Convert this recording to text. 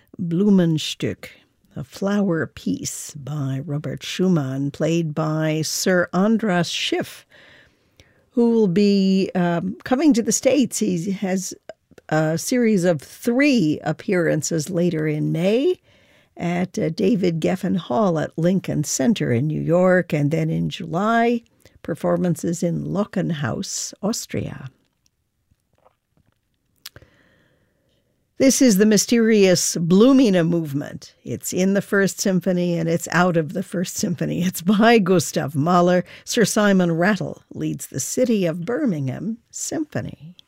Blumenstück, a flower piece by Robert Schumann, played by Sir Andras Schiff, who will be coming to the States. He has a series of 3 appearances later in May at David Geffen Hall at Lincoln Center in New York, and then in July, performances in Lockenhaus, Austria. This is the mysterious Blumina movement. It's in the First Symphony and it's out of the First Symphony. It's by Gustav Mahler. Sir Simon Rattle leads the City of Birmingham Symphony.